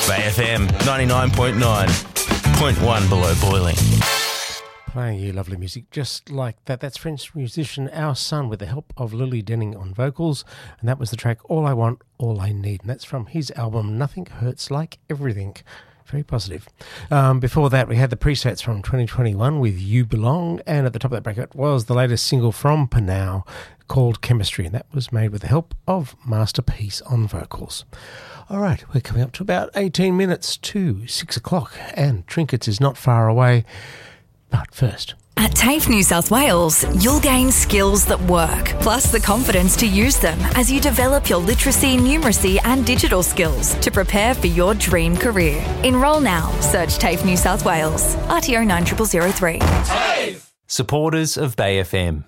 Bay FM 99.9, 0.1 below boiling. Playing you lovely music just like that. That's French musician Our Son with the help of Lily Denning on vocals, and that was the track All I Want, All I Need, and that's from his album Nothing Hurts Like Everything. Very positive. Before that, we had the presets from 2021 with You Belong, and at the top of that bracket was the latest single from Panau called Chemistry, and that was made with the help of Masterpiece on vocals. All right, we're coming up to about 18 minutes to 6 o'clock, and Trinkets is not far away. But first, at TAFE New South Wales, you'll gain skills that work, plus the confidence to use them as you develop your literacy, numeracy and digital skills to prepare for your dream career. Enrol now. Search TAFE New South Wales. RTO 90003. TAFE! Supporters of Bay FM.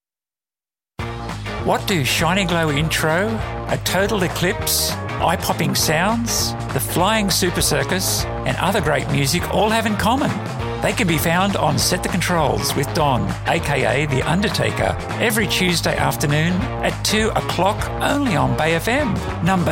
What do Shiny Glow Intro, A Total Eclipse, Eye-Popping Sounds, The Flying Super Circus and other great music all have in common? They can be found on Set the Controls with Don, aka The Undertaker, every Tuesday afternoon at 2 o'clock only on Bay FM, number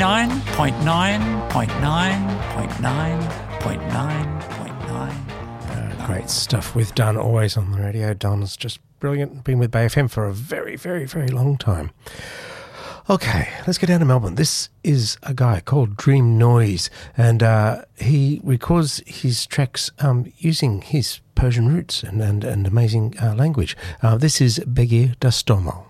99.9.9.9.9.9. great stuff with Don, always on the radio. Don's just brilliant, been with Bay FM for a very, very, very long time. Okay, let's get down to Melbourne. This is a guy called Dream Noise, and he records his tracks using his Persian roots and amazing language. This is Begir Dastomo.